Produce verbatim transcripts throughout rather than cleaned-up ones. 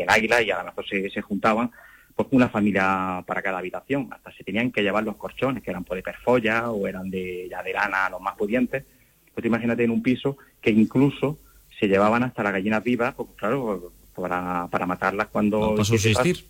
en Águila, y a lo mejor se, se juntaban pues una familia para cada habitación, hasta se tenían que llevar los colchones, que eran pues de perfolla o eran de ya de lana, los más pudientes. Pues imagínate en un piso que incluso se llevaban hasta las gallinas vivas, pues claro, para, para matarlas cuando... No, para subsistir.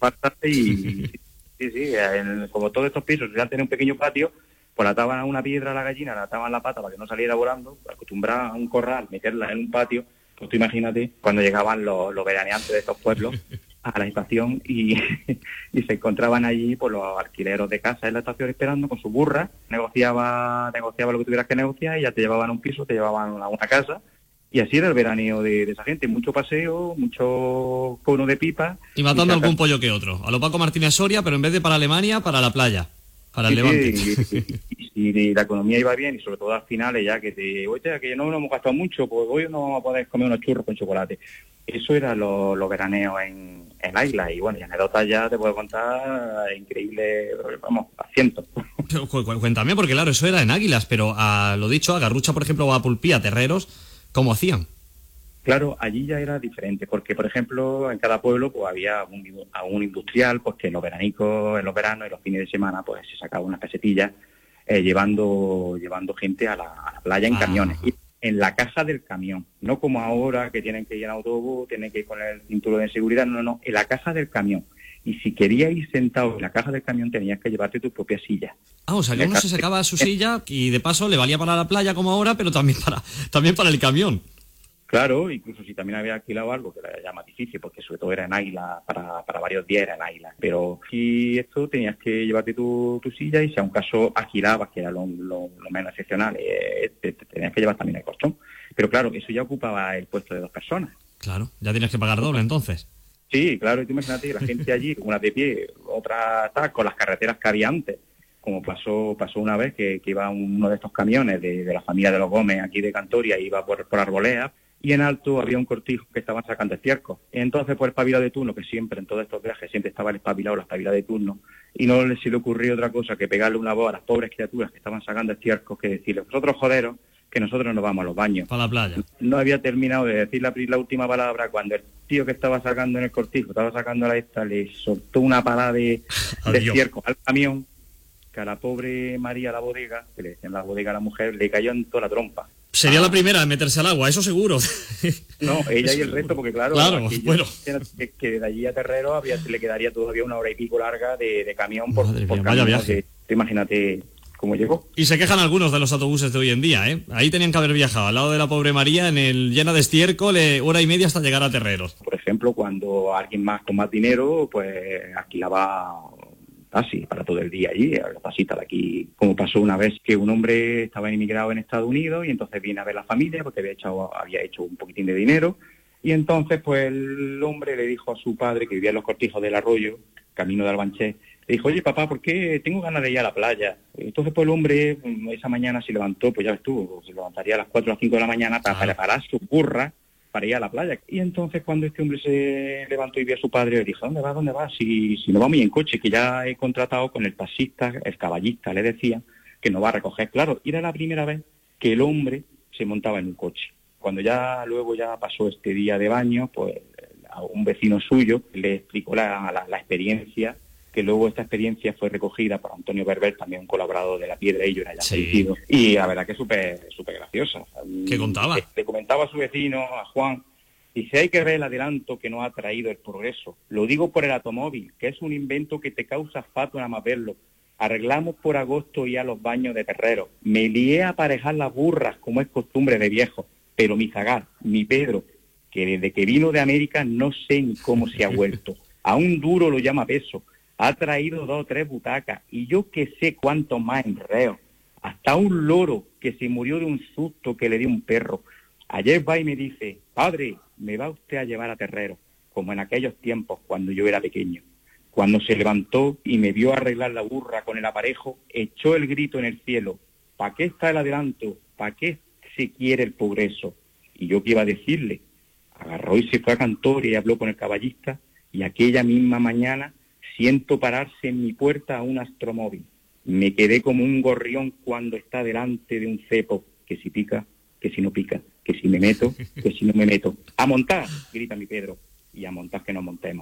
Y, sí, sí, en, como todos estos pisos ya tenían un pequeño patio, pues la ataban a una piedra a la gallina, la ataban la pata para que no saliera volando, acostumbraban a un corral, meterla en un patio. Pues tú imagínate cuando llegaban los, los veraneantes de estos pueblos a la estación y, y se encontraban allí por los alquileros de casa en la estación esperando con su burra, negociaba negociaba lo que tuvieras que negociar y ya te llevaban a un piso, te llevaban a una casa, y así era el veraneo de, de esa gente, mucho paseo, mucho cono de pipa. Y matando y algún pollo que otro, a lo Paco Martínez Soria, pero en vez de para Alemania, para la playa, para el sí, Levante. Sí, y, y, y la economía iba bien, y sobre todo al final, ya que te, oye, que no nos hemos gastado mucho, pues hoy no vamos a poder comer unos churros con chocolate. Eso era los lo veraneos en, en Águila, y bueno, y anécdotas ya te puedo contar increíble, vamos, a cientos. Cuéntame, porque claro, eso era en Águilas, pero a lo dicho, a Garrucha, por ejemplo, o a Pulpí, a Terreros, ¿cómo hacían? Claro, allí ya era diferente, porque por ejemplo en cada pueblo pues había un, un industrial, pues que en los veranicos, en los veranos y los fines de semana pues se sacaba unas pesetillas eh, llevando llevando gente a la, a la playa en ah. camiones, y en la caja del camión, no como ahora que tienen que ir en autobús, tienen que ir con el cinturón de seguridad, no, no, en la caja del camión. Y si querías ir sentado en la caja del camión tenías que llevarte tu propia silla. Ah, o sea que uno se sacaba su silla y de paso le valía para la playa como ahora, pero también para también para el camión. Claro, incluso si también había alquilado algo, que era ya más difícil, porque sobre todo era en Águila, para, para varios días era en Águila. Pero si esto tenías que llevarte tu, tu silla, y si a un caso alquilabas, que era lo, lo, lo menos excepcional, eh, te, te tenías que llevar también el colchón. Pero claro, eso ya ocupaba el puesto de dos personas. Claro, ya tienes que pagar doble entonces. Sí, claro, y tú imagínate la gente allí, una de pie, otra tal, con las carreteras que había antes. Como pasó pasó una vez que, que iba uno de estos camiones de, de la familia de los Gómez, aquí de Cantoria, iba por, por Arbolea, y en alto había un cortijo que estaban sacando estiércol. Entonces, pues el espabilado de turno, que siempre en todos estos viajes siempre estaba el espabilado, la espabilada de turno, y no le se le ocurrió otra cosa que pegarle una voz a las pobres criaturas que estaban sacando estiércol, que decirle, vosotros joderos, que nosotros nos vamos a los baños. Para la playa. No había terminado de decir la, la última palabra cuando el tío que estaba sacando en el cortijo, estaba sacando la esta, le soltó una pala de, de estiércol al camión, que a la pobre María, la bodega, que le decían la bodega a la mujer, le cayó en toda la trompa. Sería ah. la primera en meterse al agua, eso seguro. No, ella eso y el resto, porque claro, claro bueno. que, que de allí a Terrero había, le quedaría todavía una hora y pico larga de, de camión por, Madre por mía, camino. Vaya viaje. De, te imagínate cómo llegó. Y se quejan algunos de los autobuses de hoy en día, ¿eh? Ahí tenían que haber viajado, al lado de la pobre María, en el llena de estiércol, eh, hora y media hasta llegar a Terreros. Por ejemplo, cuando alguien más con más dinero, pues alquilaba taxi para todo el día allí, los taxistas de aquí, como pasó una vez que un hombre estaba inmigrado en Estados Unidos y entonces viene a ver la familia porque había hecho, había hecho un poquitín de dinero, y entonces pues el hombre le dijo a su padre, que vivía en los cortijos del arroyo, camino de Albanché, le dijo, oye papá, ¿por qué tengo ganas de ir a la playa? Entonces pues el hombre esa mañana se levantó, pues ya ves tú, se levantaría a las cuatro o las cinco de la mañana para preparar su burra para ir a la playa. Y entonces cuando este hombre se levantó y vio a su padre, le dijo, ¿dónde vas, dónde vas? Si, si no vamos en coche, que ya he contratado con el taxista, el caballista, le decía, que nos va a recoger. Claro, era la primera vez que el hombre se montaba en un coche. Cuando ya luego ya pasó este día de baño, pues a un vecino suyo le explicó la, la, la experiencia, que luego esta experiencia fue recogida por Antonio Berber, también un colaborador de La Piedra, y yo era ya fallecido. Sí. Y la verdad que es súper súper graciosa. ¿Qué contaba? Le, le comentaba a su vecino, a Juan, dice, hay que ver el adelanto que nos ha traído el progreso. Lo digo por el automóvil, que es un invento que te causa fato nada más verlo. Arreglamos por agosto ya los baños de Terrero. Me lié a aparejar las burras, como es costumbre de viejo. Pero mi Zagar, mi Pedro, que desde que vino de América no sé ni cómo se ha vuelto. A un duro lo llama peso. Ha traído dos o tres butacas y yo que sé cuánto más enreo. Hasta un loro que se murió de un susto que le dio un perro. Ayer va y me dice, padre, me va usted a llevar a Terrero, como en aquellos tiempos cuando yo era pequeño. Cuando se levantó y me vio arreglar la burra con el aparejo, echó el grito en el cielo, ¿pa' qué está el adelanto? ¿Pa' qué se quiere el progreso? Y yo qué iba a decirle, agarró y se fue a Cantoria y habló con el caballista, y aquella misma mañana siento pararse en mi puerta a un astromóvil. Me quedé como un gorrión cuando está delante de un cepo, que si pica, que si no pica, que si me meto, que si no me meto. ¡A montar!, grita mi Pedro, y a montar que nos montemos.